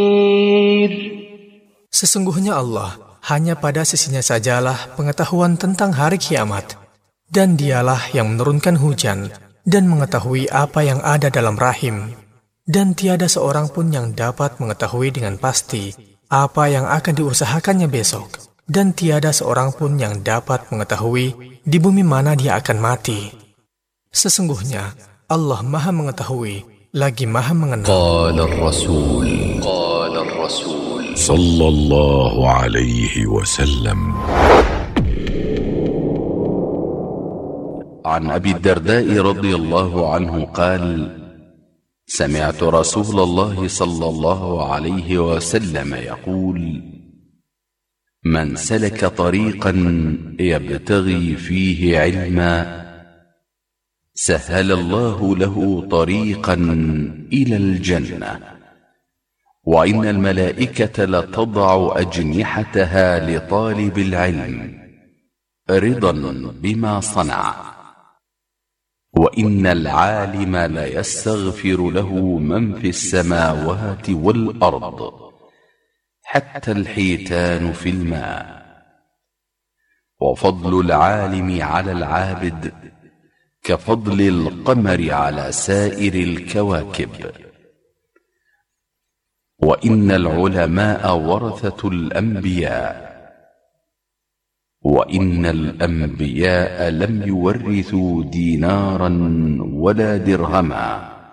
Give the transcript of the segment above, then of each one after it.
Sesungguhnya Allah, hanya pada sisinya sajalah pengetahuan tentang hari kiamat. Dan dialah yang menurunkan hujan dan mengetahui apa yang ada dalam rahim. Dan tiada seorang pun yang dapat mengetahui dengan pasti apa yang akan diusahakannya besok. Dan tiada seorang pun yang dapat mengetahui di bumi mana dia akan mati. Sesungguhnya Allah Maha Mengetahui lagi Maha Mengenal. Qala Rasul sallallahu alaihi wasallam. عن أبي الدرداء رضي الله عنه قال: سمعت رسول الله صلى الله عليه وسلم يقول: من سلك طريقا يبتغي فيه علما سهل الله له طريقا إلى الجنة وإن الملائكة لتضع أجنحتها لطالب العلم رضا بما صنع وإن العالم ليستغفر له من في السماوات والأرض حتى الحيتان في الماء وفضل العالم على العابد كفضل القمر على سائر الكواكب وإن العلماء ورثة الأنبياء وإن الأنبياء لم يورثوا دينارا ولا درهما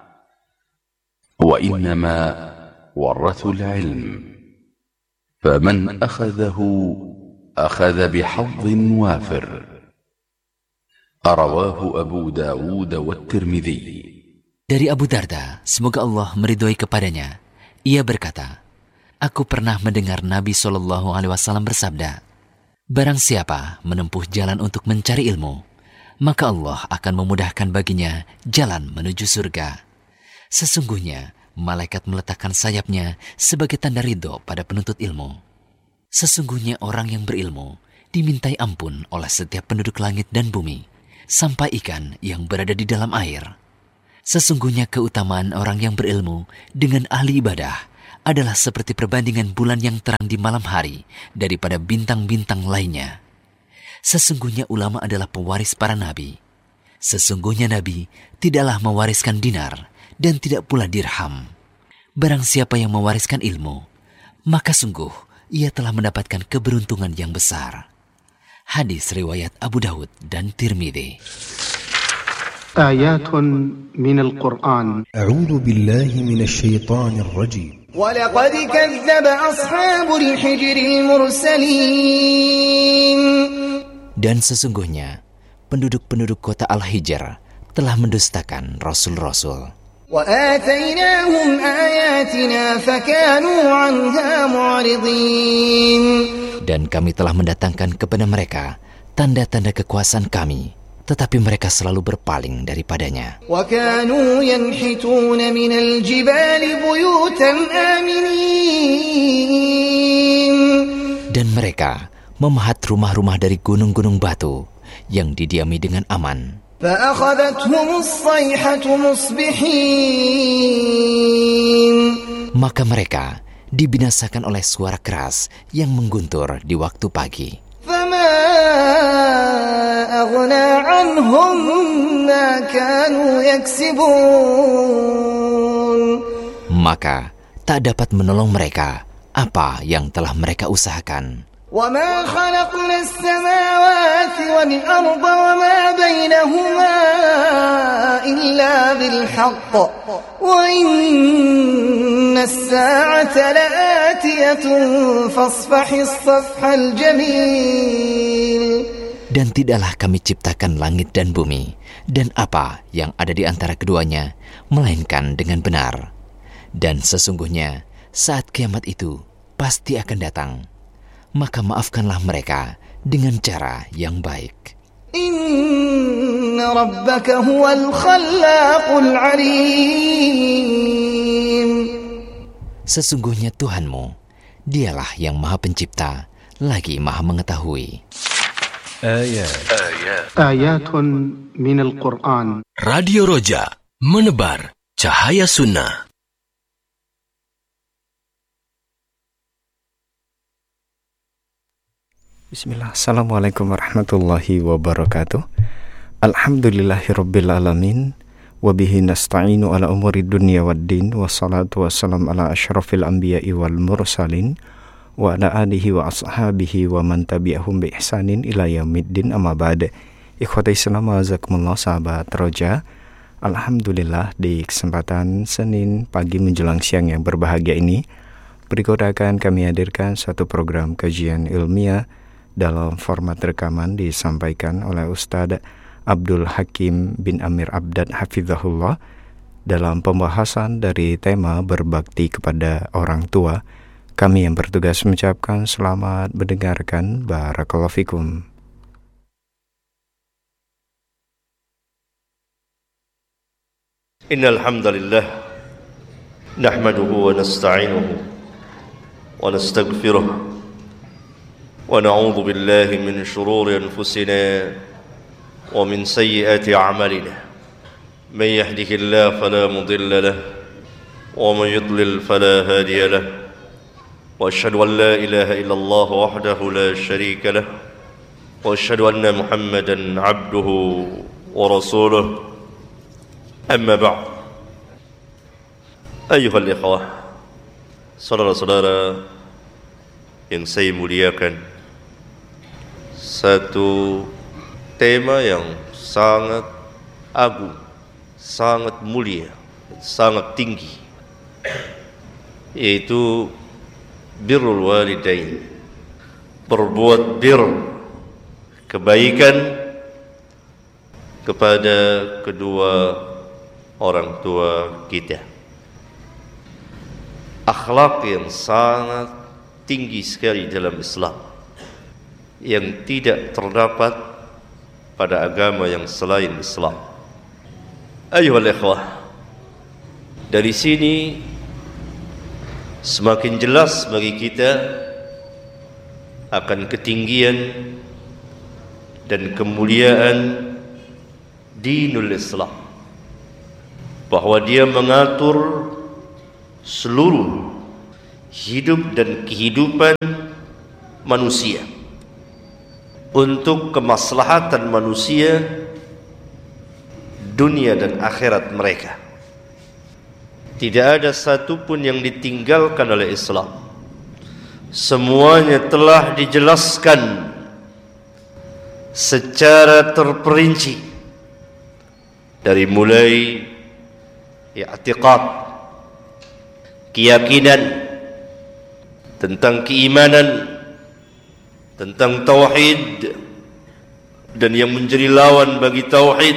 وإنما ورثوا العلم فمن أخذه أخذ بحظ وافر رواه أبو داود والترمذي. Dari Abu Darda, semoga Allah meridhoi kepadanya, ia berkata, aku pernah mendengar Nabi SAW bersabda, barang siapa menempuh jalan untuk mencari ilmu, maka Allah akan memudahkan baginya jalan menuju surga. Sesungguhnya, malaikat meletakkan sayapnya sebagai tanda ridho pada penuntut ilmu. Sesungguhnya orang yang berilmu dimintai ampun oleh setiap penduduk langit dan bumi, sampai ikan yang berada di dalam air. Sesungguhnya keutamaan orang yang berilmu dengan ahli ibadah adalah seperti perbandingan bulan yang terang di malam hari daripada bintang-bintang lainnya. Sesungguhnya ulama adalah pewaris para nabi. Sesungguhnya nabi tidaklah mewariskan dinar dan tidak pula dirham. Barang siapa yang mewariskan ilmu, maka sungguh ia telah mendapatkan keberuntungan yang besar. Hadis riwayat Abu Daud dan Tirmidzi. آيات من القرآن. أعوذ بالله من الشيطان الرجيم. ولقد كذب أصحاب الحجر المرسلين. Dan sesungguhnya penduduk-penduduk kota Al-Hijr telah mendustakan rasul-rasul. وآتيناهم آياتنا فكانوا عنها معرضين. Dan kami telah mendatangkan kepada mereka tanda-tanda kekuasaan kami, tetapi mereka selalu berpaling daripadanya. وَكَانُوا يَنْحِتُونَ مِنَ الْجِبَالِ بُيُوتًا آمِنِينَ. Dan mereka memahat rumah-rumah dari gunung-gunung batu yang didiami dengan aman. فَأَخَذَتْهُمُ الصَّيْحَةُ مُصْبِحِينَ. Maka mereka dibinasakan oleh suara keras yang mengguntur di waktu pagi. فَمَا أَغْنَى عَنْهُمْ مَا كَانُوا يَكْسِبُونَ. Maka tak dapat menolong mereka apa yang telah mereka usahakan. وَمَا خَلَقْنَا السَّمَاوَاتِ وَالْأَرْضَ وَمَا بَيْنَهُمَا إِلَّا بِالْحَقِّ وَإِنَّ السَّاعَةَ لَآتِيَةٌ فَاصْفَحِ الصَّفْحَ الْجَمِيلَ. Dan tidaklah kami ciptakan langit dan bumi dan apa yang ada di antara keduanya, melainkan dengan benar. Dan sesungguhnya saat kiamat itu pasti akan datang. Maka maafkanlah mereka dengan cara yang baik. Inna rabbaka huwal khallaqul alim. Sesungguhnya Tuhanmu, dialah yang Maha Pencipta, lagi Maha Mengetahui. Ayatun minal Qur'an. Radio Roja, menebar cahaya sunnah. Bismillah. Assalamualaikum warahmatullahi wabarakatuh. Alhamdulillahirabbil alamin. Wabihi nasta'inu ala umuri dunya waddin. Wassalatu wassalam ala asyrafil anbiya'i wal mursalin. Wa ala alihi wa ashabihi wa man tabi'ahum bi ihsanin ila yaumiddin, amma ba'd. Ikhwati Islam, jazakumullah, sahabat Roja. Alhamdulillah, di kesempatan Senin pagi menjelang siang yang berbahagia ini, berikut akan kami hadirkan satu program kajian ilmiah dalam format rekaman disampaikan oleh Ustadz Abdul Hakim bin Amir Abdad Hafizahullah dalam pembahasan dari tema berbakti kepada orang tua. Kami yang bertugas mengucapkan selamat mendengarkan. Barakallahu fikum. Innal hamdalillah nahmaduhu wa nasta'inuhu wa nastaghfiruh ونعوذ بالله من شرور أنفسنا ومن سيئات أعمالنا من يهده الله فلا مضل له ومن يضلل فلا هادي له وأشهد أن لا إله إلا الله وحده لا شريك له وأشهد أن محمدا عبده ورسوله أما بعد أيها الإخوة saudara-saudara yang saya muliakan, satu tema yang sangat agung, sangat mulia, sangat tinggi, yaitu birrul walidain, berbuat bir, kebaikan kepada kedua orang tua kita. Akhlak yang sangat tinggi sekali dalam Islam, yang tidak terdapat pada agama yang selain Islam. Ayuhal ikhwah, dari sini semakin jelas bagi kita akan ketinggian dan kemuliaan dinul Islam, bahwa dia mengatur seluruh hidup dan kehidupan manusia untuk kemaslahatan manusia dunia dan akhirat mereka. Tidak ada satupun yang ditinggalkan oleh Islam. Semuanya telah dijelaskan secara terperinci, dari mulai i'tiqad, keyakinan tentang keimanan, tentang tauhid, dan yang menjadi lawan bagi tauhid,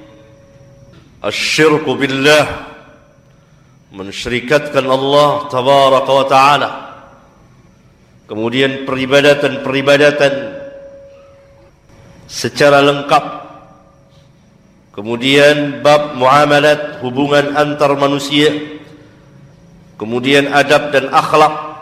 asyirku billah, mensyirikatkan Allah tabaraka wa ta'ala. Kemudian peribadatan secara lengkap. Kemudian bab muamalat, hubungan antar manusia. Kemudian adab dan akhlak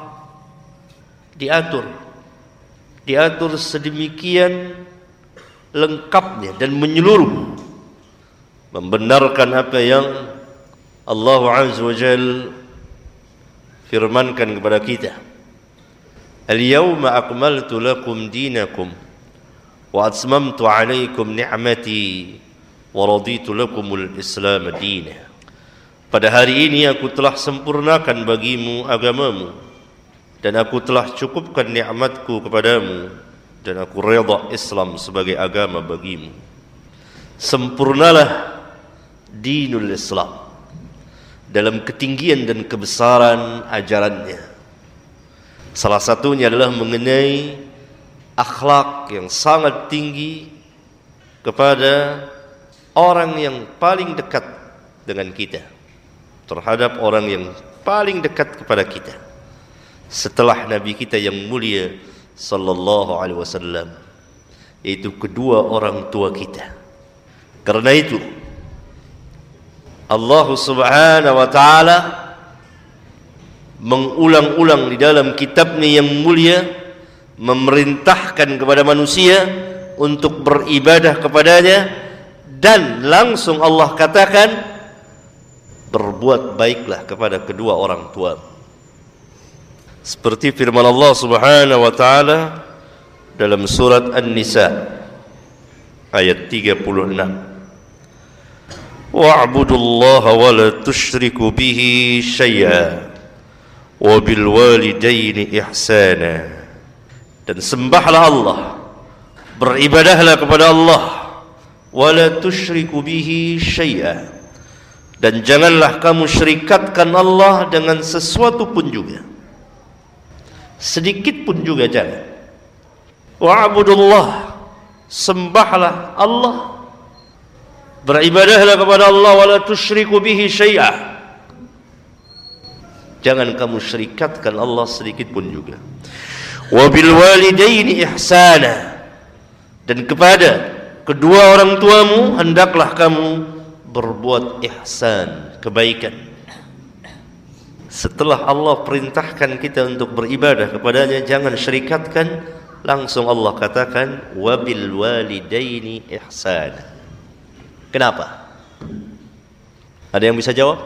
diatur sedemikian lengkapnya dan menyeluruh, membenarkan apa yang Allah Azza wa Jalla firmankan kepada kita. Al-yawma akmaltu lakum dinakum wa atmamtu alaikum ni'mati wa raditu lakumul Islam dinan. Pada hari ini aku telah sempurnakan bagimu agamamu, dan aku telah cukupkan nikmatku kepadamu, dan aku redha Islam sebagai agama bagimu. Sempurnalah dinul Islam dalam ketinggian dan kebesaran ajarannya. Salah satunya adalah mengenai akhlak yang sangat tinggi kepada orang yang paling dekat dengan kita, terhadap orang yang paling dekat kepada kita setelah Nabi kita yang mulia sallallahu alaihi wasallam, yaitu kedua orang tua kita. Karena itu Allah Subhanahu wa taala mengulang-ulang di dalam kitabnya yang mulia memerintahkan kepada manusia untuk beribadah kepadanya, dan langsung Allah katakan, berbuat baiklah kepada kedua orang tua. Seperti firman Allah Subhanahu wa taala dalam surat An-Nisa ayat 36. Wa'budullaha wa la tusyriku bihi syai'a wa bil walidaini ihsana. Dan sembahlah Allah, beribadahlah kepada Allah, wa la tusyriku bihi syai'a, dan janganlah kamu syirikatkan Allah dengan sesuatu pun juga, sedikit pun juga jangan. Wa'budullah, sembahlah Allah, beribadahlah kepada Allah, wa la tusyriku bihi syai'a, jangan kamu syirikatkan Allah sedikit pun juga. Wa bil walidaini ihsana, dan kepada kedua orang tuamu hendaklah kamu berbuat ihsan, kebaikan. Setelah Allah perintahkan kita untuk beribadah kepadanya, jangan syirikatkan, langsung Allah katakan wabil walidaini ihsana. Kenapa? Ada yang bisa jawab?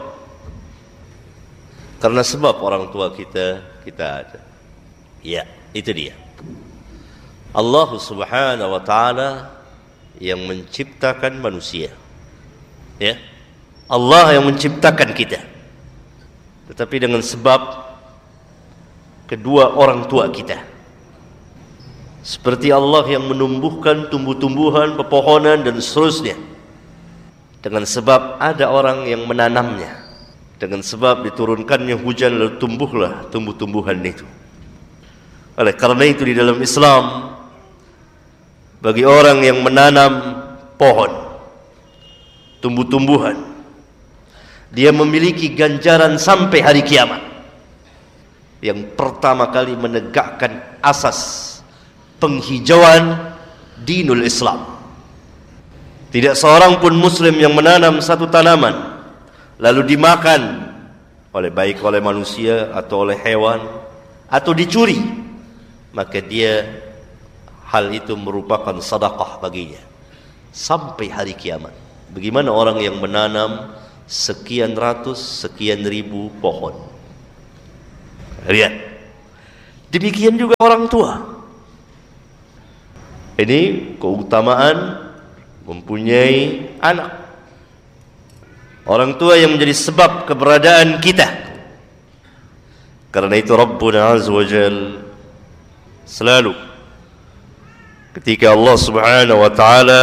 Karena sebab orang tua kita ada. Ya, itu dia. Allah Subhanahu wa taala yang menciptakan manusia. Ya. Allah yang menciptakan kita. Tetapi dengan sebab kedua orang tua kita. Seperti Allah yang menumbuhkan tumbuh-tumbuhan, pepohonan dan seterusnya, dengan sebab ada orang yang menanamnya, dengan sebab diturunkannya hujan lalu tumbuhlah tumbuh-tumbuhan itu. Oleh karena itu di dalam Islam, bagi orang yang menanam pohon, tumbuh-tumbuhan, dia memiliki ganjaran sampai hari kiamat. Yang pertama kali menegakkan asas penghijauan dinul Islam. Tidak seorang pun muslim yang menanam satu tanaman lalu dimakan baik oleh manusia atau oleh hewan atau dicuri, maka dia hal itu merupakan sedekah baginya sampai hari kiamat. Bagaimana orang yang menanam sekian ratus, sekian ribu pohon? Lihat. Demikian juga orang tua. Ini keutamaan mempunyai anak. Orang tua yang menjadi sebab keberadaan kita. Karena itu Rabbuna Azza wa Jal selalu ketika Allah Subhanahu wa taala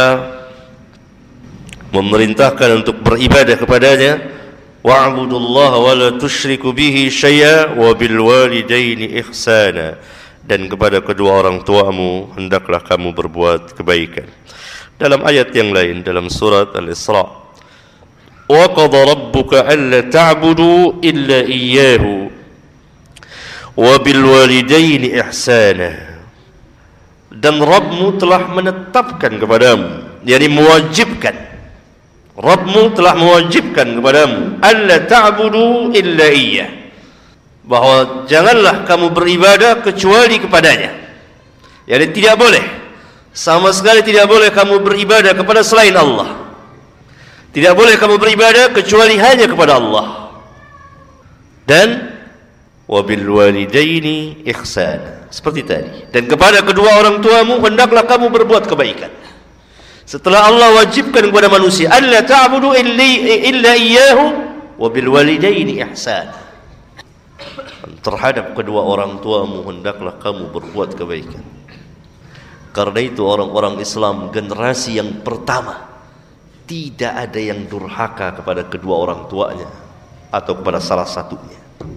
memerintahkan untuk beribadah kepadanya, wa'budullaha wa la tusyriku bihi syai'a wa bil walidaini ihsana, dan kepada kedua orang tuamu hendaklah kamu berbuat kebaikan. Dalam ayat yang lain dalam surat Al-Isra, wa qada rabbuka alla ta'budu illa iyyahu wa bil walidaini ihsana, dan Rabbmu telah menetapkan kepadamu, yakni mewajibkan, Rabbmu telah mewajibkan kepadamu alla ta'budu illa iyyah, bahwa janganlah kamu beribadah kecuali kepadanya. Jadi tidak boleh, sama sekali tidak boleh kamu beribadah kepada selain Allah. Tidak boleh kamu beribadah kecuali hanya kepada Allah. Dan wabil walidaini ihsana, seperti tadi, dan kepada kedua orang tuamu hendaklah kamu berbuat kebaikan. Setelah Allah wajibkan kepada manusia alla ta'budu illa iyyahu wabil walidaini ihsana, terhadap kedua orang tuamu hendaklah kamu berbuat kebaikan. Karena itu orang-orang Islam generasi yang pertama tidak ada yang durhaka kepada kedua orang tuanya atau kepada salah satunya.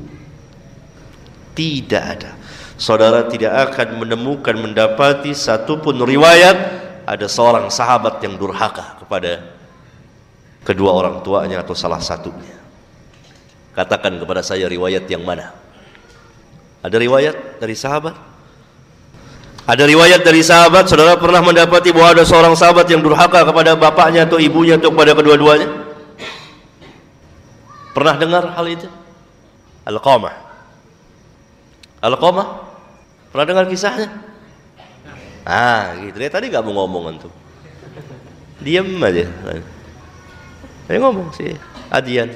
Tidak ada. Saudara tidak akan menemukan, mendapati satupun riwayat ada seorang sahabat yang durhaka kepada kedua orang tuanya atau salah satunya. Katakan kepada saya riwayat yang mana? Ada riwayat dari sahabat? Ada riwayat dari sahabat, saudara pernah mendapati bahwa ada seorang sahabat yang durhaka kepada bapaknya atau ibunya atau kepada kedua-duanya? Pernah dengar hal itu? Al-Qamah. Al-Qamah? Pernah dengar kisahnya? Gitu. Dia tadi gak mau ngomong antum. Diam aja. Dia ngomong sih, Adian.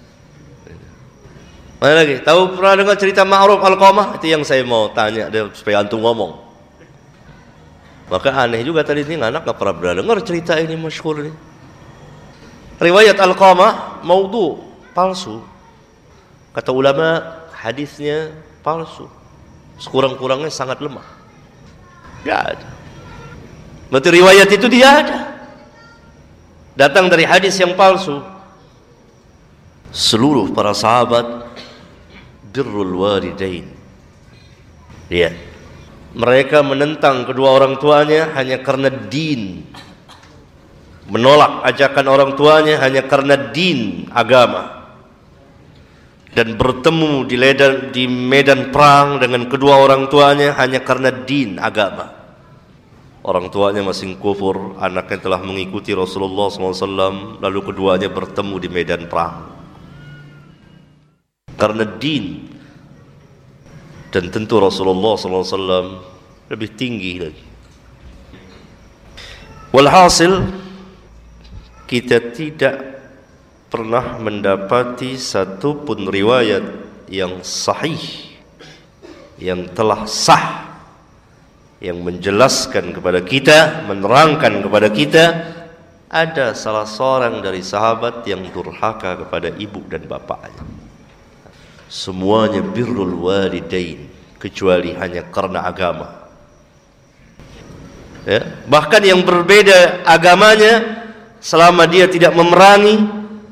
Mana lagi? Tahu pernah dengar cerita Ma'ruf Al-Qamah? Itu yang saya mau tanya supaya antum ngomong. Maka aneh juga tadi ini anak nggak pernah dengar cerita ini masyhur ini. Riwayat Alqamah maudhu, palsu. Kata ulama hadisnya palsu. Sekurang-kurangnya sangat lemah. Tidak ada. Berarti riwayat itu dia ada. Datang dari hadis yang palsu. Seluruh para sahabat birrul walidain. Lihat, mereka menentang kedua orang tuanya hanya karena din, menolak ajakan orang tuanya hanya karena din, agama, dan bertemu di medan perang dengan kedua orang tuanya hanya karena din, agama. Orang tuanya masih kufur, anaknya telah mengikuti Rasulullah SAW, lalu keduanya bertemu di medan perang karena din. Dan tentu Rasulullah SAW lebih tinggi lagi. Walhasil, kita tidak pernah mendapati satu pun riwayat yang sahih, yang telah sah, yang menjelaskan kepada kita, menerangkan kepada kita ada salah seorang dari sahabat yang durhaka kepada ibu dan bapaknya. Semuanya birrul walidain, kecuali hanya karena agama. Ya, bahkan yang berbeda agamanya, selama dia tidak memerangi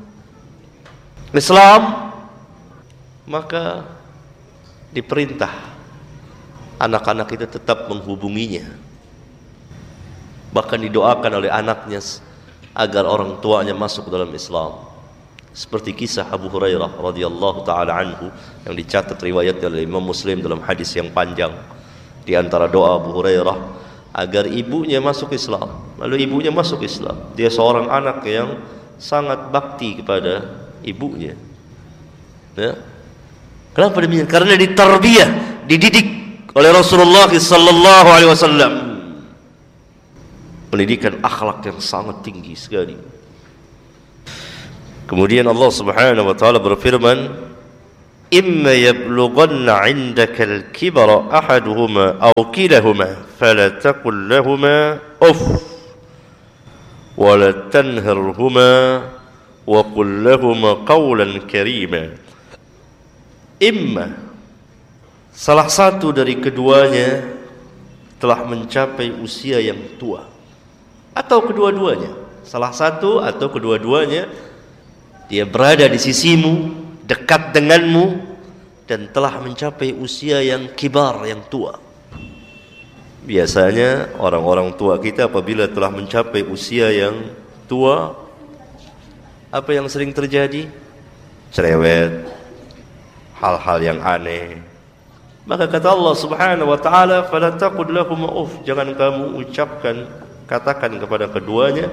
Islam, maka diperintah anak-anak itu tetap menghubunginya. Bahkan didoakan oleh anaknya agar orang tuanya masuk dalam Islam. Seperti kisah Abu Hurairah radhiyallahu taala anhu yang dicatat riwayatnya oleh Imam Muslim dalam hadis yang panjang. Di antara doa Abu Hurairah agar ibunya masuk Islam. Lalu ibunya masuk Islam. Dia seorang anak yang sangat bakti kepada ibunya. Ya. Kenapa demikian? Karena ditarbiyah, dididik oleh Rasulullah sallallahu alaihi wasallam. Pendidikan akhlak yang sangat tinggi sekali. Kemudian Allah Subhanahu wa taala berfirman, "Imma yablughanna 'indaka al-kibara ahaduhuma aw kilahuma fala taqul lahumā uff wa la tanharhumā wa qul lahumā qawlan karīmā." Imma, salah satu dari keduanya telah mencapai usia yang tua, atau kedua-duanya, salah satu atau kedua-duanya, dia berada di sisimu, dekat denganmu, dan telah mencapai usia yang kibar, yang tua. Biasanya orang-orang tua kita apabila telah mencapai usia yang tua, apa yang sering terjadi? Cerewet, hal-hal yang aneh. Maka kata Allah Subhanahu wa taala, "Fala taqul lahum uff", jangan kamu katakan kepada keduanya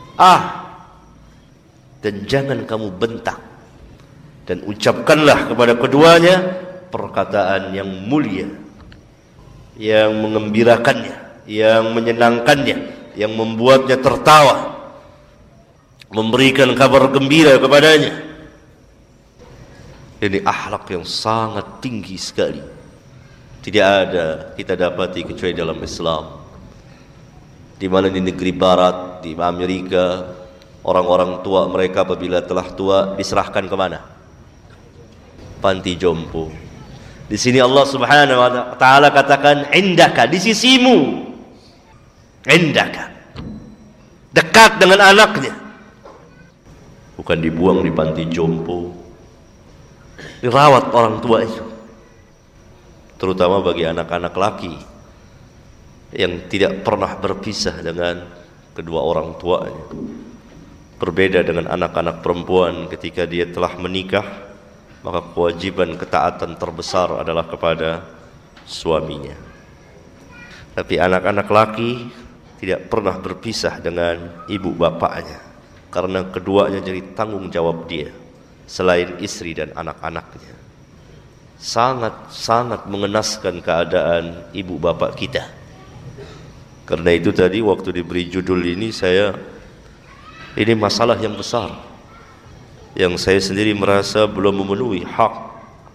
dan jangan kamu bentak, dan ucapkanlah kepada keduanya perkataan yang mulia, yang mengembirakannya, yang menyenangkannya, yang membuatnya tertawa, memberikan kabar gembira kepadanya. Ini akhlak yang sangat tinggi sekali, tidak ada kita dapati kecuali dalam Islam. Di mana di negeri barat, di Amerika, orang-orang tua mereka apabila telah tua diserahkan ke mana? Panti jompo. Di sini Allah Subhanahu wa taala katakan indaka, di sisimu. Indaka. Dekat dengan anaknya. Bukan dibuang di panti jompo. Dirawat orang tua itu. Terutama bagi anak-anak laki yang tidak pernah berpisah dengan kedua orang tuanya. Berbeda dengan anak-anak perempuan ketika dia telah menikah, maka kewajiban ketaatan terbesar adalah kepada suaminya. Tapi anak-anak laki tidak pernah berpisah dengan ibu bapaknya, karena keduanya jadi tanggung jawab dia selain istri dan anak-anaknya. Sangat-sangat mengenaskan keadaan ibu bapak kita. Karena itu tadi waktu diberi judul ini ini masalah yang besar, yang saya sendiri merasa belum memenuhi hak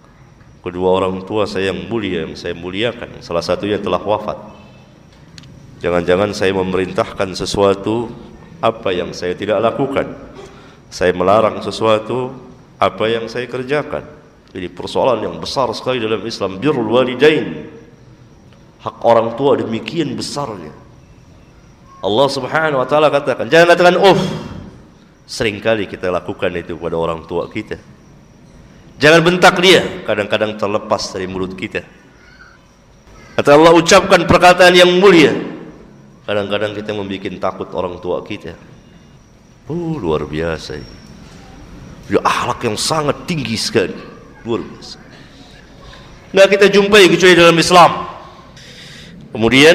kedua orang tua saya yang mulia, yang saya muliakan. Salah satunya telah wafat. Jangan-jangan saya memerintahkan sesuatu apa yang saya tidak lakukan. Saya melarang sesuatu apa yang saya kerjakan. Jadi persoalan yang besar sekali dalam Islam, birrul walidain. Hak orang tua demikian besarnya. Allah Subhanahu wa taala katakan, jangan katakan Seringkali kita lakukan itu pada orang tua kita. Jangan bentak dia, kadang-kadang terlepas dari mulut kita. Kata Allah, ucapkan perkataan yang mulia. Kadang-kadang kita membuat takut orang tua kita. Luar biasa. Dia akhlak yang sangat tinggi sekali. Luar biasa. Nggak kita jumpai kecuali dalam Islam. Kemudian,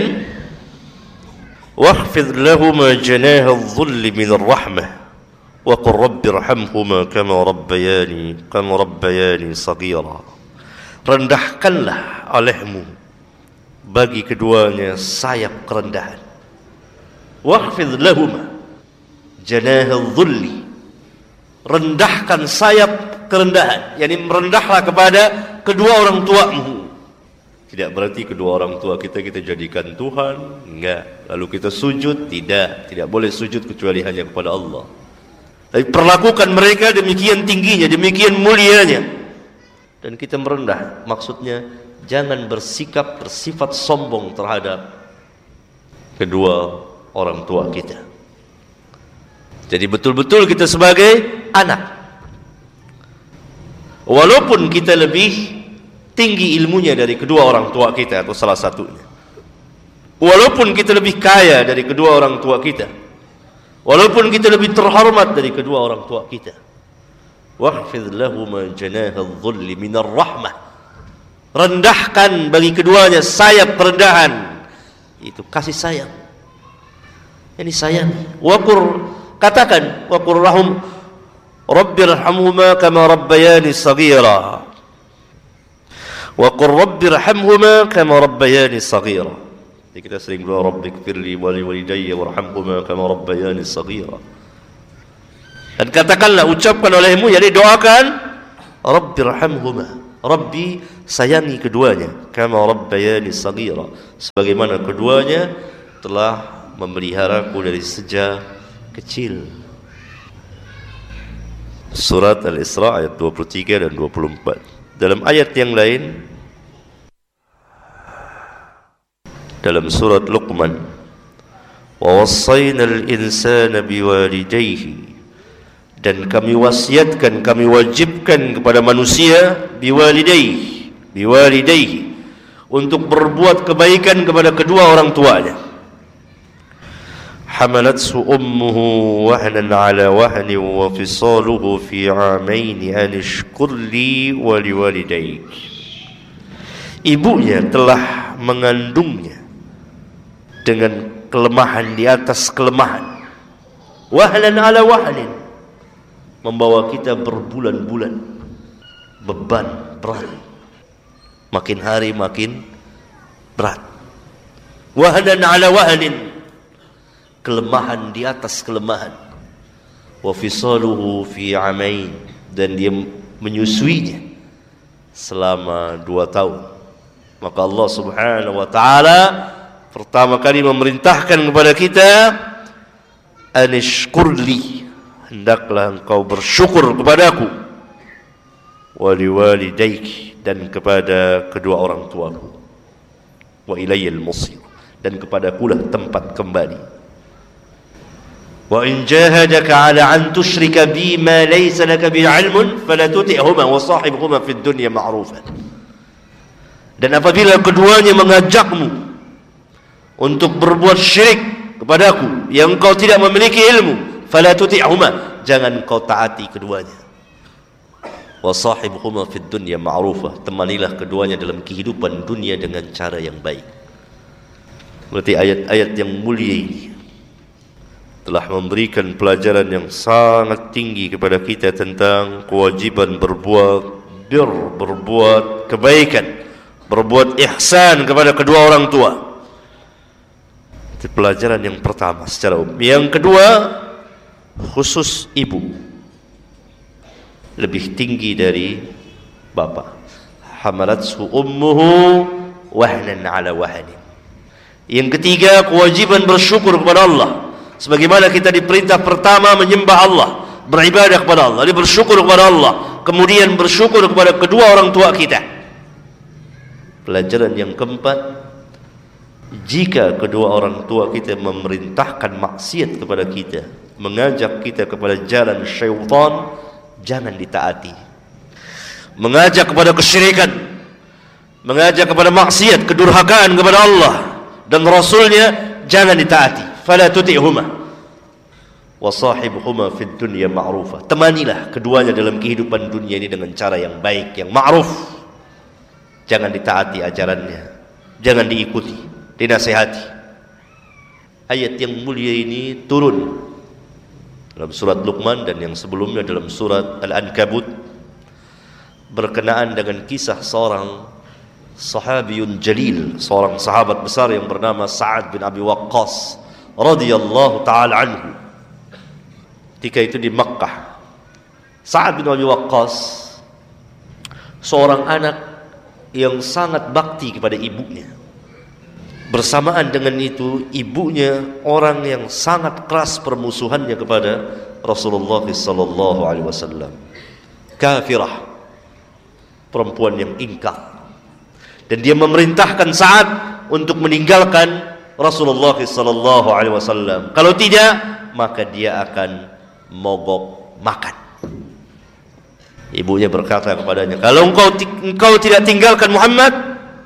wahfidh lahuma janaha adh-dhulli min ar-rahmah. Wa qur rabbi irhamhuma kama rabbayani saghira. Rendahkanlah olehmu bagi keduanya sayap kerendahan. Wahfidh lahuma janaha adh-dhulli. Rendahkan sayap kerendahan, yakni merendahlah kepada kedua orang tuamu. Tidak berarti kedua orang tua kita jadikan Tuhan, enggak. Lalu kita sujud, tidak boleh sujud kecuali hanya kepada Allah. Tapi perlakukan mereka demikian tingginya, demikian mulianya. Dan kita merendah, maksudnya jangan bersifat sombong terhadap kedua orang tua kita. Jadi betul-betul kita sebagai anak, walaupun kita lebih tinggi ilmunya dari kedua orang tua kita atau salah satunya, walaupun kita lebih kaya dari kedua orang tua kita, walaupun kita lebih terhormat dari kedua orang tua kita, wahfidh lahuma janaha adh-dhulli minar rahmah. Rendahkan bagi keduanya sayap kerendahan, itu kasih sayang. Ini sayang. Katakan waqur rahum rabbirhamhuma kama rabbayani saghira. Waqur rabbirhamhuma kama rabbayani saghira. Jadi kita sering berdoa rabbighfirli wa liwalidayya warhamhuma kama rabbayani saghira. Dan katakanlah, ucapkan olehmu, jadi doakan rabbirhamhuma. Rabbi, sayangi keduanya kama rabbayani saghira, sebagaimana keduanya telah memeliharaku dari sejak kecil. Surat Al-Isra ayat 23 dan 24. Dalam ayat yang lain, dalam surat Luqman, wa wassaynal insana biwalidayhi, dan kami wasiatkan, kami wajibkan kepada manusia biwalidayhi untuk berbuat kebaikan kepada kedua orang tuanya. Hamalathu ummuhu wahnan ala wahnin wa fisaluhu fi 'amain an ishkur li wa liwalidayk. Ibunya telah mengandungnya dengan kelemahan di atas kelemahan. Wahnan ala wahnin, membawa kita berbulan-bulan, beban berat, makin hari makin berat. Wahnan ala wahnin, kelemahan di atas kelemahan. Wa fisaluhu fi 'amain, dan dia menyusuinya selama 2 tahun. Maka Allah Subhanahu wa taala pertama kali memerintahkan kepada kita, anishkurli, hendaklah engkau bersyukur kepadaku, waliwalidayk, dan kepada kedua orang tuaku, wa ilayyal masir, dan kepadakulah tempat kembali. Wa in jahadaka ala an tusyrika bi ma laysa laka bi 'ilmun fala tuti'huma wa sahibhuma fid dunya ma'rufan. Dan apabila keduanya mengajakmu untuk berbuat syirik kepadaku yang engkau tidak memiliki ilmu, fala tuti'huma, jangan kau taati keduanya. Wa sahibhuma fid dunya ma'rufah, temanilah keduanya dalam kehidupan dunia dengan cara yang baik. Berarti ayat-ayat yang mulia ini telah memberikan pelajaran yang sangat tinggi kepada kita tentang kewajiban berbuat kebaikan, berbuat ihsan kepada kedua orang tua. Itu pelajaran yang pertama secara umum. Yang kedua, khusus ibu lebih tinggi dari bapa. Hamalathu ummuhu wahnan ala wahnin. Yang ketiga, kewajiban bersyukur kepada Allah. Sebagaimana kita diperintah pertama menyembah Allah, beribadah kepada Allah, dia bersyukur kepada Allah, kemudian bersyukur kepada kedua orang tua kita. Pelajaran yang keempat, jika kedua orang tua kita memerintahkan maksiat kepada kita, mengajak kita kepada jalan syaitan, jangan ditaati. Mengajak kepada kesyirikan, mengajak kepada maksiat, kedurhakaan kepada Allah dan Rasulnya, jangan ditaati. Fala tuti'huma wa sahibhuma fid dunya ma'rufa. Temanilah keduanya dalam kehidupan dunia ini dengan cara yang baik, yang ma'ruf. Jangan ditaati ajarannya, jangan diikuti, dinasihati. Ayat yang mulia ini turun dalam surat Luqman dan yang sebelumnya dalam surat Al-Ankabut, berkenaan dengan kisah seorang sahabiyun jalil, seorang sahabat besar yang bernama Sa'ad bin Abi Waqqas radhiyallahu ta'ala anhu. Ketika itu di Makkah, Sa'ad bin Abi Waqqas seorang anak yang sangat bakti kepada ibunya. Bersamaan dengan itu, ibunya orang yang sangat keras permusuhannya kepada Rasulullah sallallahu alaihi wasallam. Kafirah, perempuan yang ingkar. Dan dia memerintahkan Sa'ad untuk meninggalkan Rasulullah sallallahu alaihi wasallam. Kalau tidak, maka dia akan mogok makan. Ibunya berkata kepadanya, kalau engkau tidak tinggalkan Muhammad,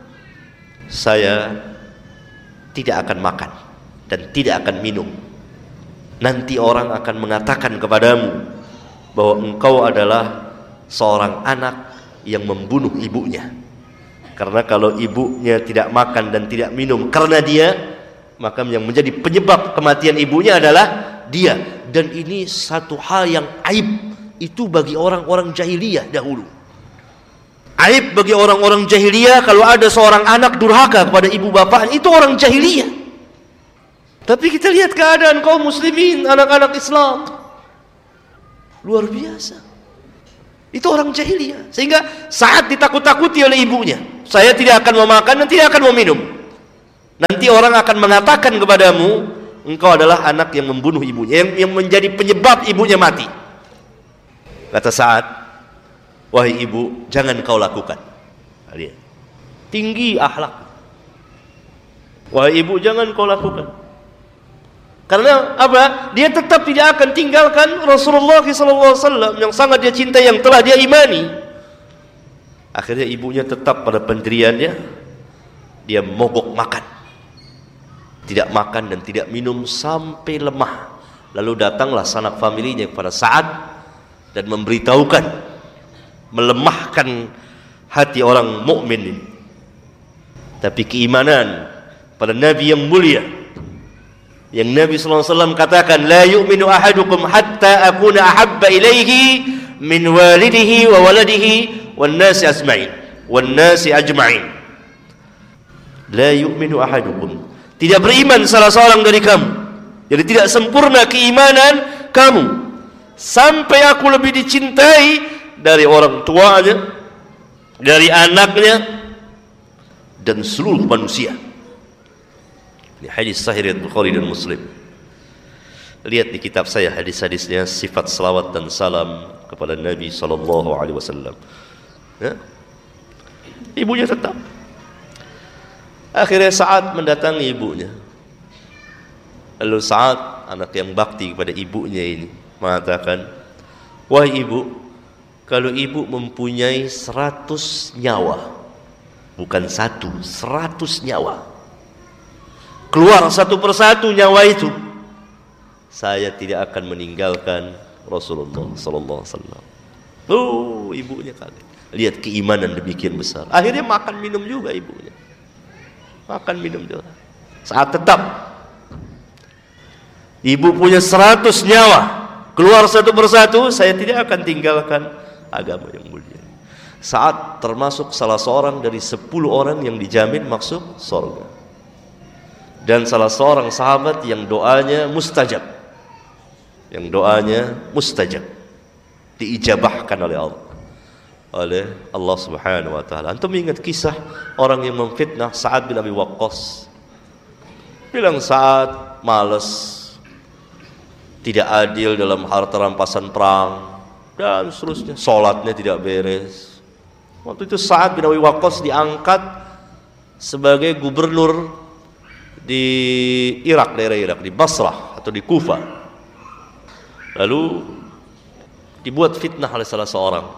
saya tidak akan makan dan tidak akan minum. Nanti orang akan mengatakan kepadamu bahwa engkau adalah seorang anak yang membunuh ibunya. Karena kalau ibunya tidak makan dan tidak minum karena dia, maka yang menjadi penyebab kematian ibunya adalah dia. Dan ini satu hal yang aib itu bagi orang-orang jahiliyah dahulu. Aib bagi orang-orang jahiliyah kalau ada seorang anak durhaka kepada ibu bapaknya, itu orang jahiliyah. Tapi kita lihat keadaan kaum muslimin, anak-anak Islam, luar biasa. Itu orang jahiliyah. Sehingga saat ditakut-takuti oleh ibunya, saya tidak akan memakan dan tidak akan meminum. Nanti orang akan mengatakan kepadamu, engkau adalah anak yang membunuh ibunya, yang menjadi penyebab ibunya mati. Kata Sa'ad, wahai ibu, jangan kau lakukan. Lihat, tinggi akhlak. Wahai ibu, jangan kau lakukan. Karena apa? Dia tetap tidak akan tinggalkan Rasulullah SAW yang sangat dia cintai, yang telah dia imani. Akhirnya ibunya tetap pada pendiriannya. Dia mogok makan, tidak makan dan tidak minum sampai lemah. Lalu datanglah sanak familinya kepada Sa'ad dan memberitahukan, melemahkan hati orang mukmin ini. Tapi keimanan pada Nabi yang mulia, yang Nabi SAW katakan, la yu'minu ahadukum hatta akuna ahabba ilaihi min walidihi wa waladihi wan nasi ajma'in. La yu'minu ahadukum, tidak beriman salah seorang dari kamu. Jadi tidak sempurna keimanan kamu sampai aku lebih dicintai dari orang tuanya, dari anaknya, dan seluruh manusia. Ini hadis sahih riwayat Bukhari dan Muslim. Lihat di kitab saya hadis-hadisnya, sifat salawat dan salam kepada Nabi SAW. Ya? Ibunya tetap. Akhirnya Sa'ad mendatangi ibunya. Lalu Sa'ad, anak yang bakti kepada ibunya ini, mengatakan, wahai ibu, kalau ibu mempunyai 100 nyawa, bukan 100 nyawa, keluar satu persatu nyawa itu, saya tidak akan meninggalkan Rasulullah sallallahu alaihi wasallam. Oh, ibunya kaget. Lihat keimanan demikian besar. Akhirnya makan minum juga ibunya. Makan minum juga. Saat tetap ibu punya 100 nyawa, keluar satu persatu, saya tidak akan tinggalkan agama yang mulia. Saat termasuk salah seorang dari 10 orang yang dijamin masuk surga. Dan salah seorang sahabat yang doanya mustajab. Yang doanya mustajab, diijabahkan oleh Allah Subhanahu wa taala. Antum ingat kisah orang yang memfitnah Sa'ad bin Abi Waqqas? bilang Sa'ad malas, tidak adil dalam harta rampasan perang, dan seterusnya. Sholatnya tidak beres. Waktu itu Sa'ad bin Abi Waqqas diangkat sebagai gubernur di Irak, daerah Irak, di Basrah atau di Kufah. Lalu dibuat fitnah oleh salah seorang,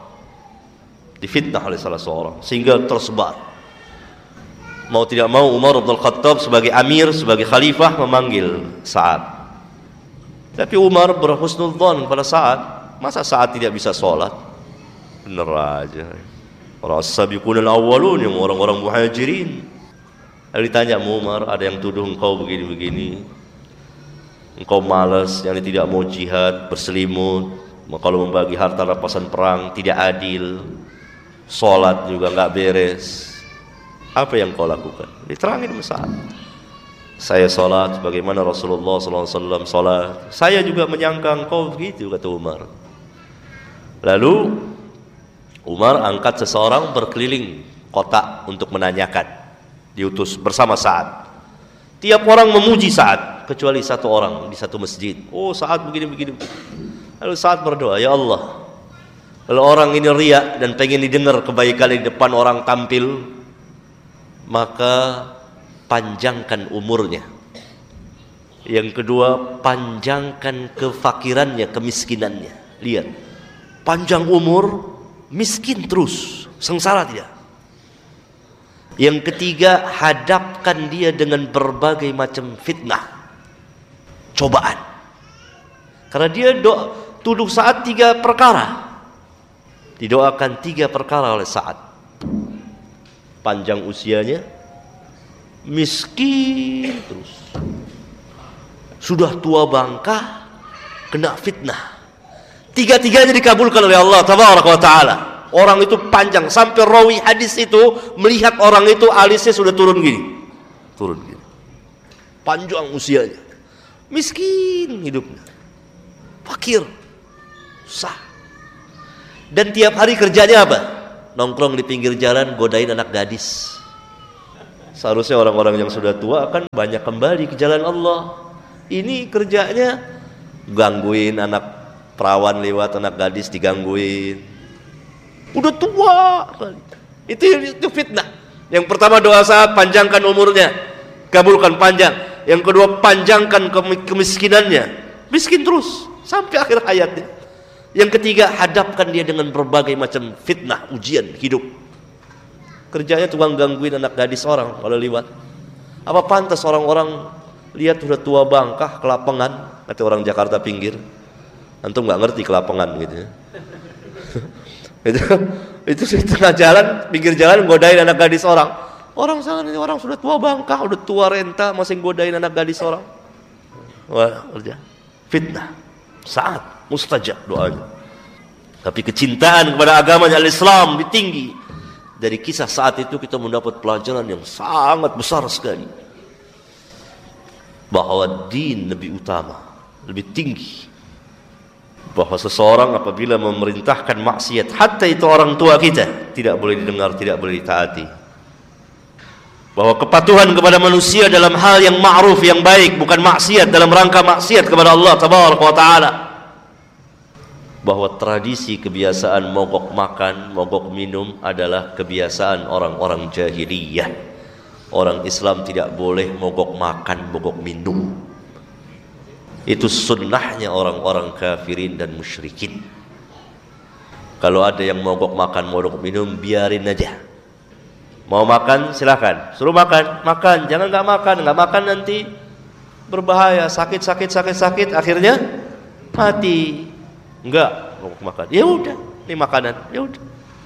sehingga tersebar. Mau tidak mau Umar bin Khattab sebagai amir, sebagai khalifah memanggil Sa'ad. Tapi Umar berhusnul dzan pada Sa'ad. Masa Sa'ad tidak bisa sholat? Bener aja. Para as-sabiqunal awwalun, yang orang-orang muhajirin. Lalu ditanya Umar, ada yang tuduh engkau begini-begini, engkau malas, yang tidak mau jihad, berselimut, kalau membagi harta rampasan perang tidak adil, sholat juga nggak beres. Apa yang kau lakukan? Diterangin Sa'ad. Saya sholat sebagaimana Rasulullah SAW sholat. Saya juga menyangka engkau begitu, kata Umar. Lalu Umar angkat seseorang berkeliling kota untuk menanyakan. Diutus bersama Sa'ad. Tiap orang memuji Sa'ad, kecuali satu orang di satu masjid. Oh, Sa'ad begini. Lalu Sa'ad berdoa, ya Allah, kalau orang ini riya dan pengen didengar kebaikan di depan orang tampil, maka panjangkan umurnya. Yang kedua, panjangkan kefakirannya, kemiskinannya. Lihat, panjang umur, miskin terus, sengsara tidak. Yang ketiga, hadapkan dia dengan berbagai macam fitnah, cobaan. Karena dia tuduh Sa'ad 3 perkara. Didoakan 3 perkara oleh Sa'ad. Panjang usianya, miskin terus, sudah tua bangka, kena fitnah. 3-tiganya dikabulkan oleh Allah Tabaraka wa Ta'ala. Orang itu panjang, sampai rawi hadis itu melihat orang itu alisnya sudah turun gini. Panjang usianya, miskin hidupnya, fakir, susah. Dan tiap hari kerjanya apa? Nongkrong di pinggir jalan, godain anak gadis. Seharusnya orang-orang yang sudah tua akan banyak kembali ke jalan Allah. Ini kerjanya gangguin anak perawan lewat, anak gadis digangguin. Udah tua. Itu fitnah. Yang pertama doa Sa'ad, panjangkan umurnya, kabulkan panjang. Yang kedua, panjangkan kemiskinannya, miskin terus sampai akhir hayatnya. Yang ketiga, hadapkan dia dengan berbagai macam fitnah, ujian hidup. Kerjanya tukang gangguin anak gadis orang kalau lewat. Apa pantas orang-orang lihat sudah tua bangkah, kelapangan, kata orang Jakarta pinggir. Antum nggak ngerti kelapangan gitu ya. itu di tengah jalan, pinggir jalan, godain anak gadis orang. Orang sana ini orang sudah tua bangkah, udah tua renta, masih godain anak gadis orang. Wah, kerja fitnah. Saat mustajab doanya. Tapi kecintaan kepada agamanya al-Islam lebih tinggi. Dari kisah saat itu kita mendapat pelajaran yang sangat besar sekali, bahwa din lebih utama, lebih tinggi. Bahwa seseorang apabila memerintahkan maksiat, hatta itu orang tua kita, tidak boleh didengar, tidak boleh ditaati. Bahwa kepatuhan kepada manusia dalam hal yang ma'ruf, yang baik, bukan maksiat dalam rangka maksiat kepada Allah Tabaraka wa Ta'ala. Bahwa tradisi kebiasaan mogok makan, mogok minum adalah kebiasaan orang-orang jahiliyah. Orang Islam tidak boleh mogok makan, mogok minum. Itu sunnahnya orang-orang kafirin dan musyrikin. Kalau ada yang mogok makan, mogok minum, biarin aja. Mau makan silakan, suruh makan, makan. Jangan nggak makan nanti berbahaya, sakit, akhirnya mati. Enggak mau makan, ya udah, ini makanan, ya udah.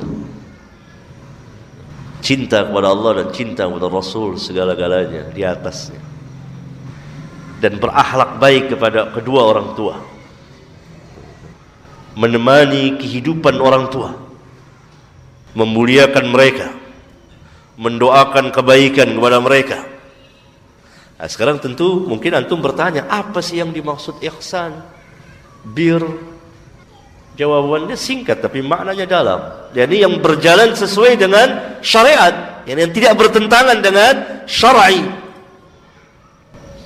Cinta kepada Allah dan cinta kepada Rasul segala-galanya di atasnya. Dan berakhlak baik kepada kedua orang tua, menemani kehidupan orang tua, memuliakan mereka, mendoakan kebaikan kepada mereka. Nah, sekarang tentu mungkin antum bertanya, apa sih yang dimaksud ihsan, bir? Jawabannya singkat tapi maknanya dalam. Jadi yang berjalan sesuai dengan syariat, yang tidak bertentangan dengan syar'i.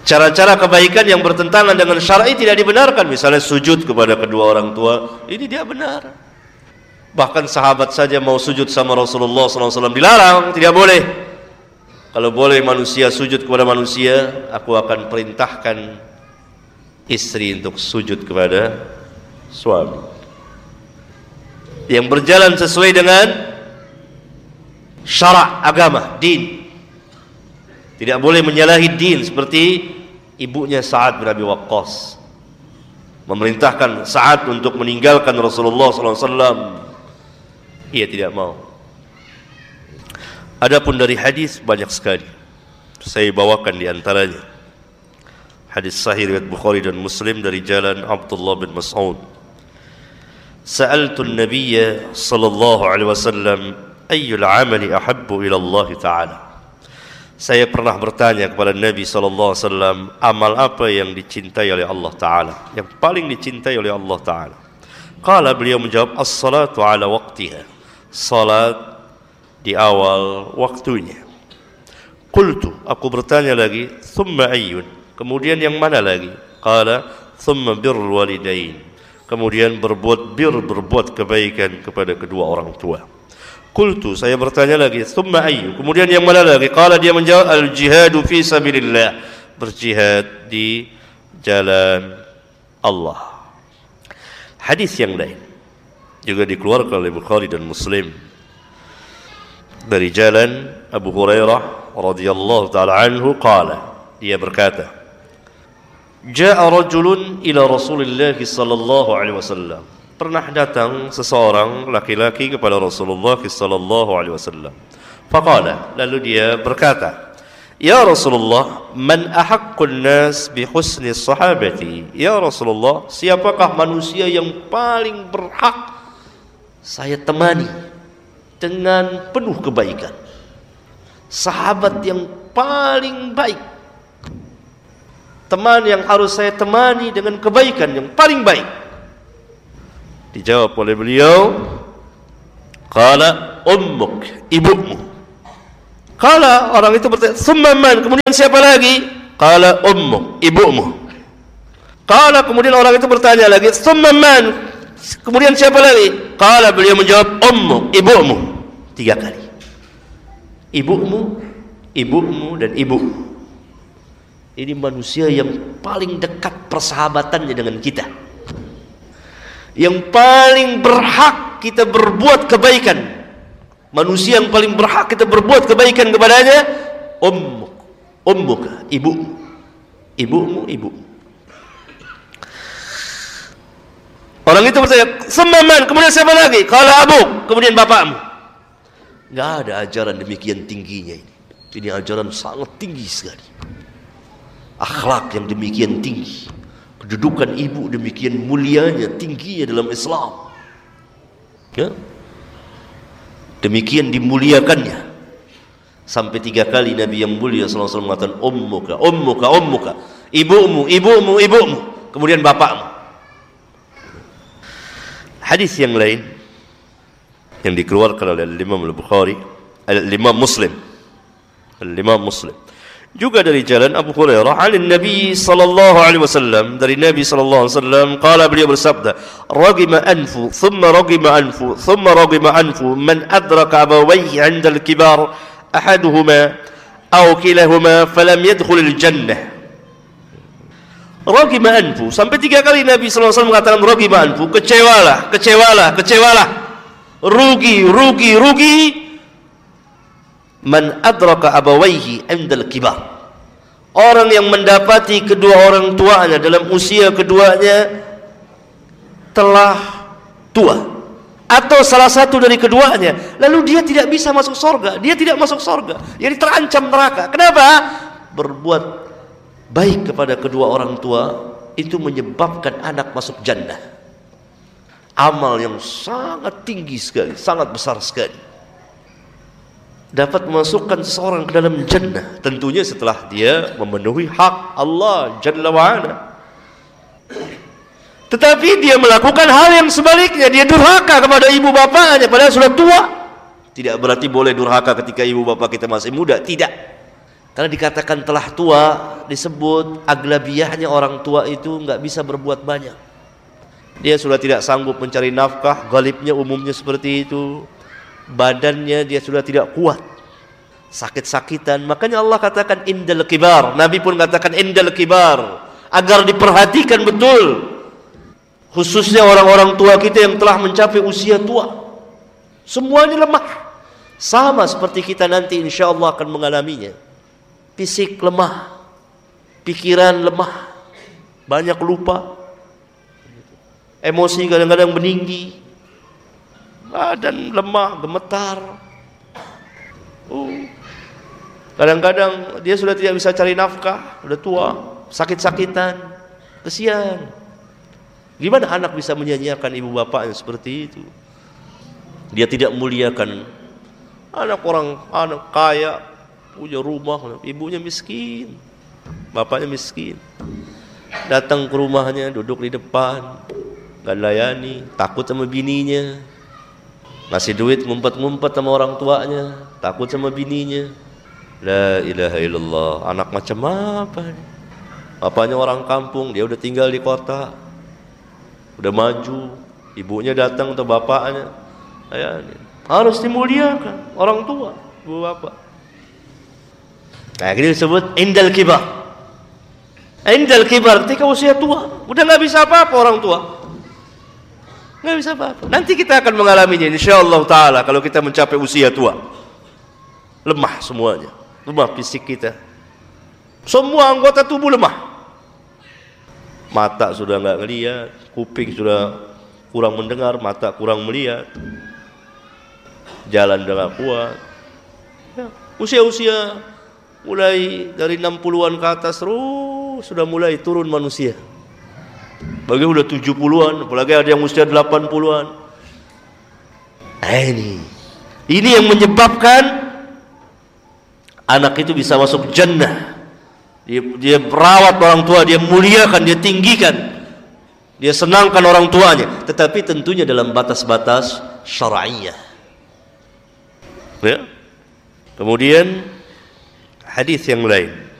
Cara-cara kebaikan yang bertentangan dengan syar'i tidak dibenarkan. Misalnya sujud kepada kedua orang tua, ini tidak benar. Bahkan sahabat saja mau sujud sama Rasulullah SAW dilarang, tidak boleh. Kalau boleh manusia sujud kepada manusia, aku akan perintahkan istri untuk sujud kepada suami. Yang berjalan sesuai dengan syarak agama, din. Tidak boleh menyalahi din seperti ibunya Sa'ad bin Abi Waqqas memerintahkan Sa'ad untuk meninggalkan Rasulullah SAW. Ia tidak mau. Adapun dari hadis banyak sekali. Saya bawakan di antaranya hadis sahih riwayat Bukhari dan Muslim dari jalan Abdullah bin Mas'ud. Sa'altu an-nabiyya sallallahu alaihi wasallam ayyul 'amali ahabbu ila Allah ta'ala. Saya pernah bertanya kepada Nabi sallallahu alaihi wasallam, amal apa yang dicintai oleh Allah taala, yang paling dicintai oleh Allah taala. Qala, beliau menjawab, as-salatu ala waqtiha. Salat di awal waktunya. Qultu, aku bertanya lagi, thumma ayyun, kemudian yang mana lagi? Qala, thumma birrul walidain, kemudian berbuat kebaikan kepada kedua orang tua. Qultu, saya bertanya lagi, thumma ayyu, kemudian yang mana lagi? Qala, dia menjawab, al-jihadu fi sabilillah, berjihad di jalan Allah. Hadis yang lain juga dikeluarkan oleh Bukhari dan Muslim dari jalan Abu Hurairah radhiyallahu ta'ala anhu, qala, dia berkata, ja'a rajulun ila Rasulillah sallallahu alaihi wasallam, pernah datang seseorang laki-laki kepada Rasulullah sallallahu alaihi wasallam. Faqala, lalu dia berkata, ya Rasulullah, man ahaqqun nas bi husni sahabati? Ya Rasulullah, siapakah manusia yang paling berhak saya temani dengan penuh kebaikan? Sahabat yang paling baik, teman yang harus saya temani dengan kebaikan yang paling baik. Dijawab oleh beliau, qala ummuk, ibumu. Qala, orang itu bertanya, thumma man, kemudian siapa lagi? Qala ummuk, ibumu. Qala, kemudian orang itu bertanya lagi, thumma man, kemudian siapa lagi? Qala, beliau menjawab, ummuk, ibumu. 3 kali. Ibumu, ibumu, dan ibumu. Ini manusia yang paling dekat persahabatannya dengan kita, yang paling berhak kita berbuat kebaikan. Manusia yang paling berhak kita berbuat kebaikan kepadanya, ummuk, ummuka, ibumu, ibumu, ibumu. Orang itu bertanya, semaman, kemudian siapa lagi? Qala abuk, kemudian bapakmu. Enggak ada ajaran demikian tingginya ini. Ini ajaran sangat tinggi sekali. Akhlak yang demikian tinggi, kedudukan ibu demikian mulianya, tingginya dalam Islam. Ya? Demikian dimuliakannya. Sampai 3 kali Nabi yang mulia SAW mengatakan ummuka, ummuka, ummuka, ibumu, ibumu, ibumu, kemudian bapakmu. Hadis yang lain yang dikeluarkan oleh Imam Al-Bukhari, Imam Muslim, Imam Muslim, juga dari jalan Abu Hurairah an Nabi sallallahu alaihi wasallam, dari Nabi sallallahu alaihi wasallam, qala, beliau bersabda, ragima anfu thumma ragima anfu thumma ragima anfu man adraka abawayhi 'inda al-kibar ahaduhuma aw kilahuma falam yadkhul al-jannah. Ragima anfu, sampai 3 kali Nabi sallallahu alaihi wasallam mengatakan ragima anfu, kecewalah, kecewalah, kecewalah, rugi, rugi, rugi, man adraka abawaihi indal kibar, orang yang mendapati kedua orang tuanya dalam usia keduanya telah tua, atau salah satu dari keduanya, lalu dia tidak bisa masuk surga, dia tidak masuk surga, jadi terancam neraka. Kenapa? Berbuat baik kepada kedua orang tua itu menyebabkan anak masuk jannah. Amal yang sangat tinggi sekali, sangat besar sekali, dapat memasukkan seseorang ke dalam jannah, tentunya setelah dia memenuhi hak Allah Jalla wa'ala. Tetapi dia melakukan hal yang sebaliknya, dia durhaka kepada ibu bapaknya padahal sudah tua. Tidak berarti boleh durhaka ketika ibu bapak kita masih muda, tidak. Karena dikatakan telah tua, disebut aglabiyahnya orang tua itu nggak bisa berbuat banyak. Dia sudah tidak sanggup mencari nafkah, ghalibnya umumnya seperti itu. Badannya dia sudah tidak kuat, sakit-sakitan. Makanya Allah katakan indal kibar. Nabi pun katakan indal kibar, agar diperhatikan betul, khususnya orang-orang tua kita yang telah mencapai usia tua. Semuanya lemah, sama seperti kita nanti insya Allah akan mengalaminya. Fisik lemah, pikiran lemah, banyak lupa, emosi kadang-kadang meninggi, badan lemah, gemetar. Kadang-kadang dia sudah tidak bisa cari nafkah, sudah tua, sakit-sakitan, kesian. Gimana anak bisa menyanyiakan ibu bapaknya seperti itu? Dia tidak muliakan anak kaya, punya rumah, ibunya miskin, bapaknya miskin. Datang ke rumahnya, duduk di depan, gak layani, takut sama bininya. Ngasih duit ngumpet-ngumpet sama orang tuanya, takut sama bininya. La ilaha illallah, anak macam apa nih? Bapaknya orang kampung, dia udah tinggal di kota, udah maju. Ibunya datang atau bapaknya, harus dimuliakan orang tua, ibu bapak. Nah, ini disebut indal kibar. Indal kibar ketika usia tua, udah nggak bisa apa-apa orang tua, nggak bisa apa-apa. Nanti kita akan mengalaminya insyaallah taala kalau kita mencapai usia tua. Lemah semuanya, lemah fisik kita, semua anggota tubuh lemah. Mata sudah nggak ngelihat, kuping sudah kurang mendengar, mata kurang melihat, jalan udah nggak kuat. Ya, usia-usia mulai dari 60-an ke atas terus sudah mulai turun manusia. Bagi udah 70-an, apalagi ada yang usia 80-an. Ini yang menyebabkan anak itu bisa masuk jannah. Dia merawat orang tua, dia muliakan, dia tinggikan, dia senangkan orang tuanya, tetapi tentunya dalam batas-batas syar'iyah. Ya. Kemudian hadis yang lain,